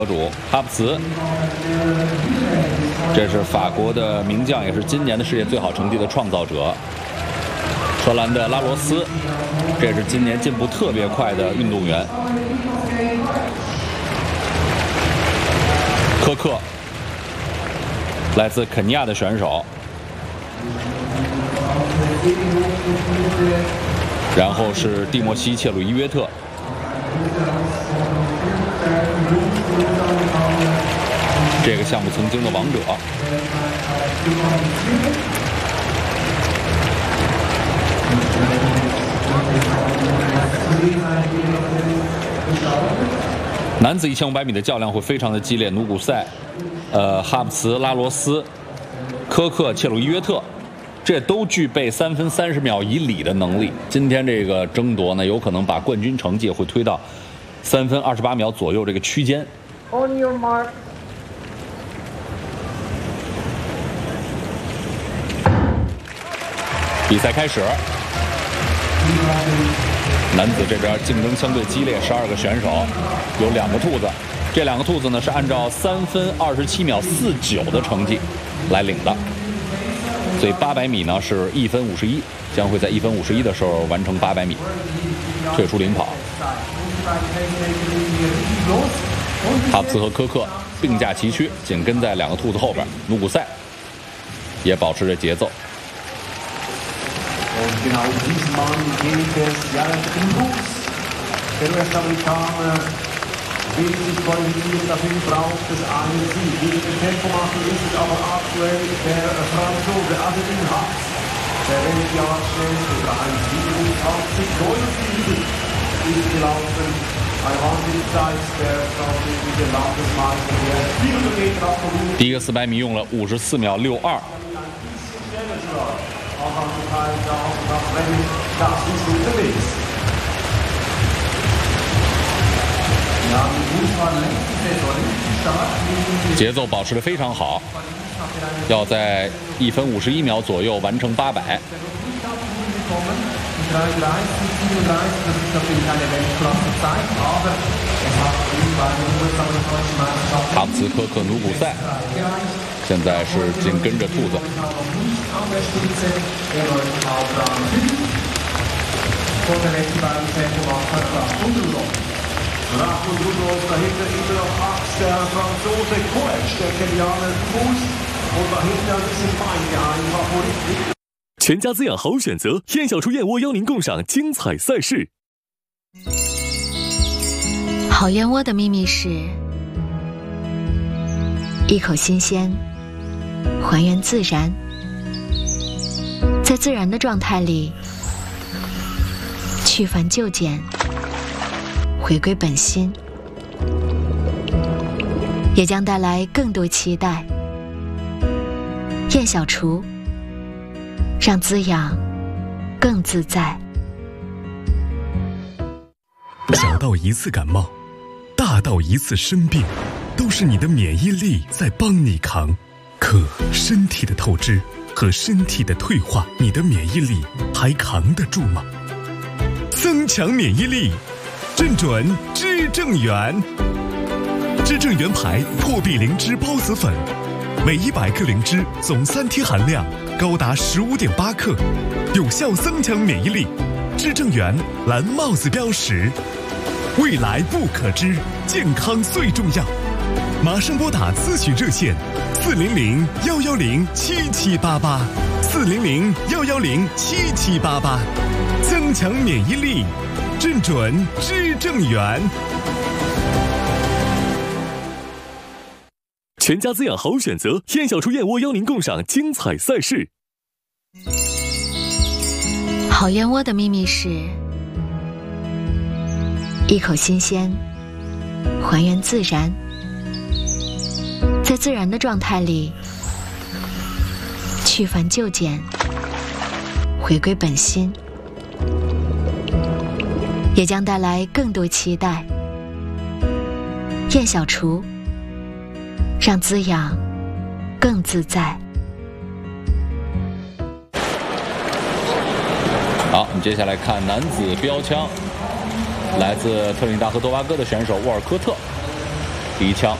主哈布茨，这是法国的名将，也是今年的世界最好成绩的创造者。荷兰的拉罗斯，这是今年进步特别快的运动员。科克，来自肯尼亚的选手。然后是蒂莫西·切鲁伊约特。这个项目曾经的王者。男子1500米的较量会非常的激烈，努古塞、哈布茨、拉罗斯、科克、切鲁伊约特，这都具备3分30秒以里的能力。今天这个争夺呢，有可能把冠军成绩会推到3分28秒左右这个区间。 On your mark. 比赛开始，男子这边竞争相对激烈，12个选手，有2个兔子，这2个兔子呢是按照3分27秒49的成绩来领的，所以800米呢是1分51，将会在1分51的时候完成800米，退出领跑。哈布茨和科克并驾齐驱，紧跟在2个兔子后边，努古塞也保持着节奏。 Und genau diesem Mann gilt es, ja, den Fuchs, der US-Amerikaner, will sich qualifiziert, dafür braucht es einen Sieg. Gegen den Tempomacher ist es aber aktuell der Franzose Adelin Hax, der Weltjahresschnellste, 3:87:79 ist gelaufen. Eine Wahnsinnszeit der französische Landesmeister, der 400 Meter absolut. 第一个400米用了54秒62。节奏保持得非常好，要在1分51秒左右完成800。哈布茨、科克、努古塞现在是紧跟着兔子。 Dahinter immer noch Hax, der Franzose Koech, der Kenianer Fuß und dahinter ein bisschen Bein, ein Favorit. 全家滋养好选择，燕小厨燕窝邀您共赏精彩赛事。 好燕窝的秘密是一口新鲜，还原自然，在自然的状态里去繁就简，回归本心，也将带来更多期待。燕小厨，让滋养更自在。 小到一次感冒，大到一次生病，都是你的免疫力在帮你扛。可身体的透支和身体的退化，你的免疫力还扛得住吗？增强免疫力，正准知正元。知正元牌破壁灵芝孢子粉，每100克灵芝总3天含量高达15.8克，有效增强免疫力。知正元蓝帽子标识，未来不可知，健康最重要。马上拨打咨询热线400-110-7788，400-110-7788，增强免疫力，正准知正元。全家滋养好选择，燕小厨燕窝邀您共赏精彩赛事。 好燕窝的秘密是一口新鲜，还原自然，在自然的状态里去繁就简，回归本心，也将带来更多期待。燕小厨，让滋养更自在。 好，我们接下来看男子标枪，来自特立尼达和多巴哥的选手沃尔科特。 第一枪。